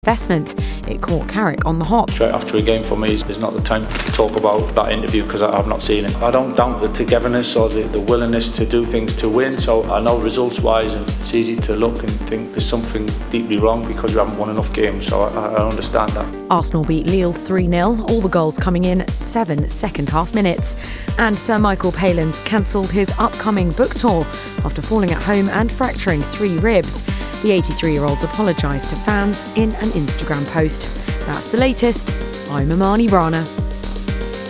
investment. It caught Carrick on the hop. Straight after a game for me is not the time to talk about that interview because I've not seen it. I don't doubt the togetherness or the willingness to do things to win, so I know results wise and it's easy to look and think there's something deeply wrong because you haven't won enough games, so I understand that. Arsenal beat Lille 3-0, all the goals coming in 7 second half minutes. And Sir Michael Palin's cancelled his upcoming book tour after falling at home and fracturing 3 ribs. The 83-year-old's apologised to fans in an Instagram post. That's the latest. I'm Amani Rana.